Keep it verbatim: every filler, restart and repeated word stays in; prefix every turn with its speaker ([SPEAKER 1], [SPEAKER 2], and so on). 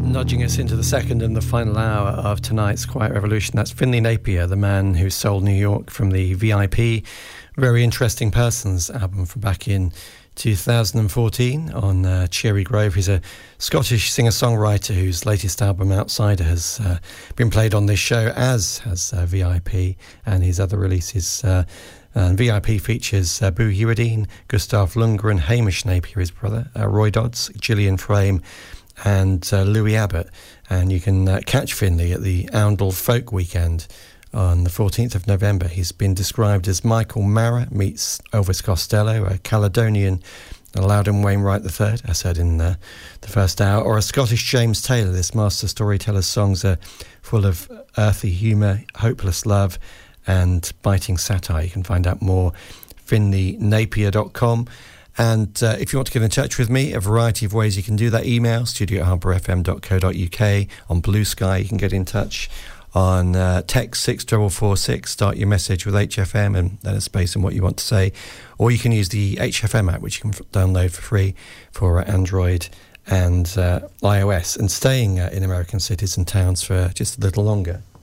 [SPEAKER 1] Nudging us into the second and the final hour of tonight's Quiet Revolution. That's Finley Napier, the man who sold New York, from the V I P Very Interesting Persons album from back in two thousand fourteen on uh, Cherry Grove. He's a Scottish singer-songwriter whose latest album, Outsider, has uh, been played on this show, as has uh, V I P and his other releases. Uh, and V I P features uh, Boo Hewerdine, Gustav Lundgren, Hamish Napier, his brother, uh, Roy Dodds, Gillian Frame, and uh, Louis Abbott. And you can uh, catch Finley at the Oundle Folk Weekend on the fourteenth of November. He's been described as Michael Mara meets Elvis Costello, a Caledonian Loudon Wainwright the third, I said in uh, the first hour, or a Scottish James Taylor. This master storyteller's songs are full of earthy humour, hopeless love and biting satire. You can find out more finley napier dot com. And uh, if you want to get in touch with me, a variety of ways you can do that. Email, studio at harbour f m dot co dot u k. On Blue Sky, you can get in touch. On uh, text six four four six, start your message with H F M and then a space and what you want to say. Or you can use the H F M app, which you can f- download for free for uh, Android and uh, iOS. And staying uh, in American cities and towns for just a little longer.